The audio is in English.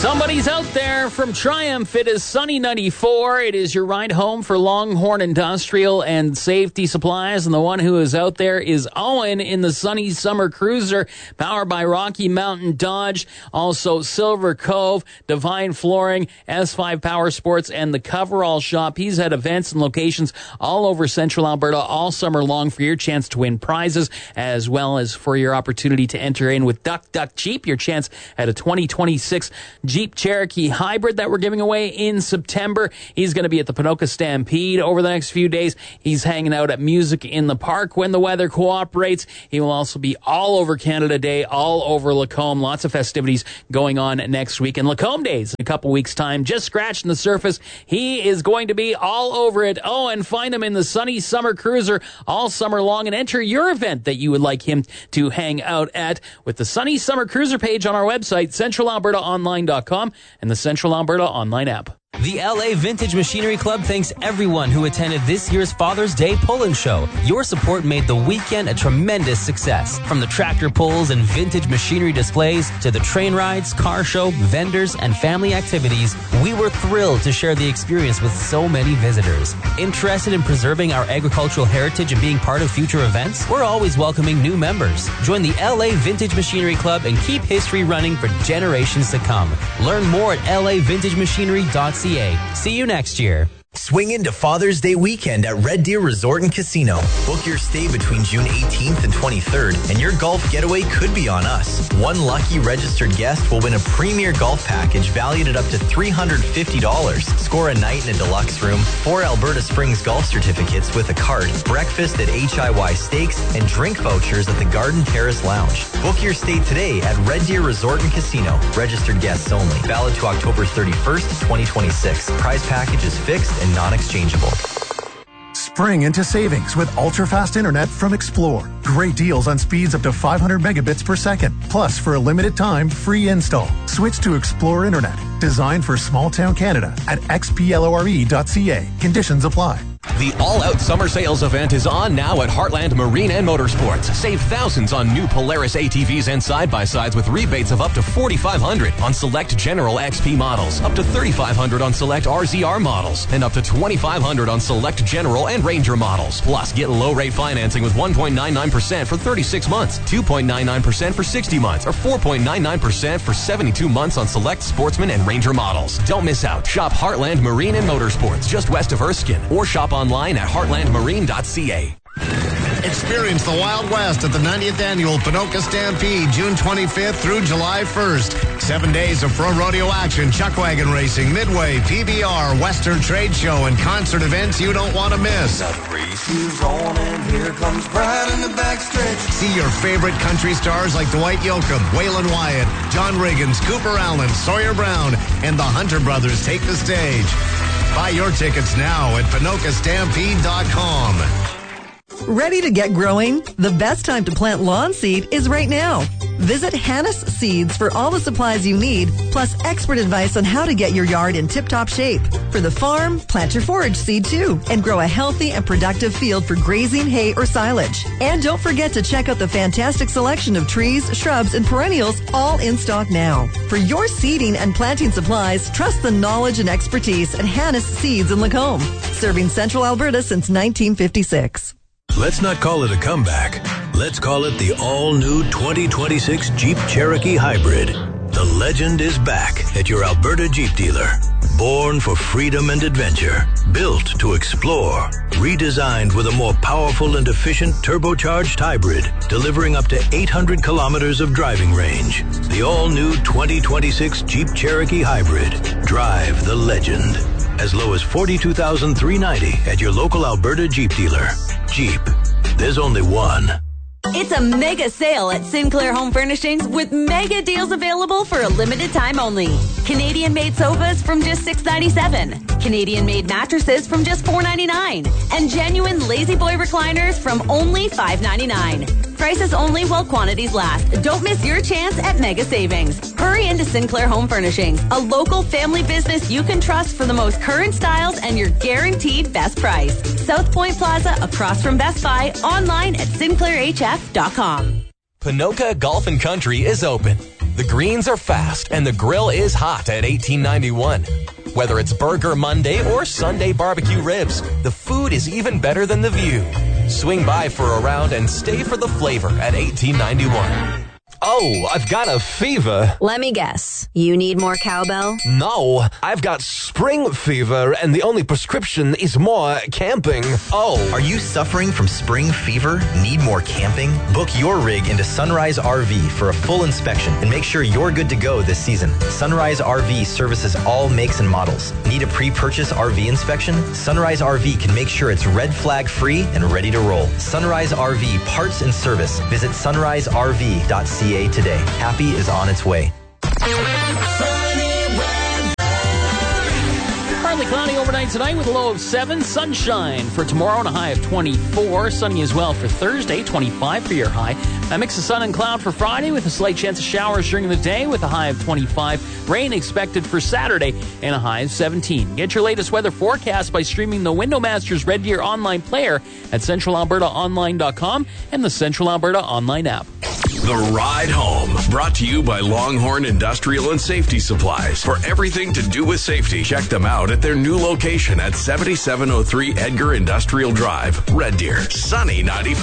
Somebody's out there from Triumph. It is Sunny 94. It is your ride home for Longhorn Industrial and Safety Supplies. And the one who is out there is Owen in the Sunny Summer Cruiser, powered by Rocky Mountain Dodge. Also Silver Cove, Divine Flooring, S5 Power Sports, and the Coverall Shop. He's at events and locations all over Central Alberta all summer long for your chance to win prizes, as well as for your opportunity to enter in with Duck Jeep, your chance at a 2026 Jeep Cherokee Hybrid that we're giving away in September. He's going to be at the Ponoka Stampede over the next few days. He's hanging out at Music in the Park when the weather cooperates. He will also be all over Canada Day, all over Lacombe. Lots of festivities going on next week. And Lacombe Days in a couple weeks' time, just scratching the surface. He is going to be all over it. Oh, and find him in the Sunny Summer Cruiser all summer long and enter your event that you would like him to hang out at with the Sunny Summer Cruiser page on our website, centralalbertaonline.com. And the Central Alberta online app. The LA Vintage Machinery Club thanks everyone who attended this year's Father's Day Pull-In Show. Your support made the weekend a tremendous success. From the tractor pulls and vintage machinery displays to the train rides, car show, vendors, and family activities, we were thrilled to share the experience with so many visitors. Interested in preserving our agricultural heritage and being part of future events? We're always welcoming new members. Join the LA Vintage Machinery Club and keep history running for generations to come. Learn more at lavintagemachinery.ca. See you next year. Swing into Father's Day weekend at Red Deer Resort and Casino. Book your stay between June 18th and 23rd, and your golf getaway could be on us. One lucky registered guest will win a premier golf package valued at up to $350. Score a night in a deluxe room, 4 Alberta Springs golf certificates with a card, breakfast at HIY Steaks, and drink vouchers at the Garden Terrace Lounge. Book your stay today at Red Deer Resort and Casino. Registered guests only. Valid to October 31st, 2026. Prize package is fixed and non-exchangeable. Spring into savings with ultra-fast internet from Explore. Great deals on speeds up to 500 megabits per second. Plus, for a limited time, free install. Switch to Explore Internet. Designed for small-town Canada at xplore.ca. Conditions apply. The all-out summer sales event is on now at Heartland Marine and Motorsports. Save thousands on new Polaris ATVs and side-by-sides with rebates of up to $4,500 on select General XP models, up to $3,500 on select RZR models, and up to $2,500 on select General and Ranger models. Plus, get low-rate financing with 1.99% for 36 months, 2.99% for 60 months, or 4.99% for 72 months on select Sportsman and Ranger models. Don't miss out. Shop Heartland Marine and Motorsports just west of Erskine, or shop online at heartlandmarine.ca. Experience the Wild West at the 90th Annual Ponoka Stampede, June 25th through July 1st. 7 days of pro rodeo action, chuckwagon racing, midway, PBR, Western Trade Show, and concert events you don't want to miss. See your favorite country stars like Dwight Yoakam, Waylon Wyatt, John Riggins, Cooper Allen, Sawyer Brown, and the Hunter Brothers take the stage. Buy your tickets now at PonokaStampede.com. Ready to get growing? The best time to plant lawn seed is right now. Visit Hannes Seeds for all the supplies you need, plus expert advice on how to get your yard in tip-top shape. For the farm, plant your forage seed too, and grow a healthy and productive field for grazing, hay, or silage. And don't forget to check out the fantastic selection of trees, shrubs, and perennials, all in stock now. For your seeding and planting supplies, trust the knowledge and expertise at Hannes Seeds in Lacombe, serving Central Alberta since 1956. Let's not call it a comeback. Let's call it the all-new 2026 Jeep Cherokee Hybrid. The legend is back at your Alberta Jeep dealer. Born for freedom and adventure. Built to explore. Redesigned with a more powerful and efficient turbocharged hybrid, delivering up to 800 kilometers of driving range. The all-new 2026 Jeep Cherokee Hybrid. Drive the legend. As low as $42,390 at your local Alberta Jeep dealer. Jeep. There's only one. It's a mega sale at Sinclair Home Furnishings with mega deals available for a limited time only. Canadian-made sofas from just $6.97. Canadian-made mattresses from just $4.99. And genuine Lazy Boy recliners from only $5.99. Prices only while quantities last. Don't miss your chance at mega savings. Hurry into Sinclair Home Furnishings, a local family business you can trust for the most current styles and your guaranteed best price. South Point Plaza across from Best Buy, online at sinclairhf.com. Ponoka Golf and Country is open. The greens are fast and the grill is hot at $18.91. Whether it's Burger Monday or Sunday barbecue ribs, the food is even better than the view. Swing by for a round and stay for the flavor at $18.91. Oh, I've got a fever. Let me guess. You need more cowbell? No, I've got spring fever, and the only prescription is more camping. Oh, are you suffering from spring fever? Need more camping? Book your rig into Sunrise RV for a full inspection and make sure you're good to go this season. Sunrise RV services all makes and models. Need a pre-purchase RV inspection? Sunrise RV can make sure it's red flag free and ready to roll. Sunrise RV parts and service. Visit sunriserv.ca today. Happy is on its way. Partly cloudy overnight tonight with a low of 7. Sunshine for tomorrow and a high of 24. Sunny as well for Thursday, 25 for your high. A mix of sun and cloud for Friday with a slight chance of showers during the day with a high of 25. Rain expected for Saturday and a high of 17. Get your latest weather forecast by streaming the Windowmasters Red Deer online player at centralalbertaonline.com and the Central Alberta online app. The Ride Home, brought to you by Longhorn Industrial and Safety Supplies. For everything to do with safety, check them out at their new location at 7703 Edgar Industrial Drive, Red Deer. Sunny 94.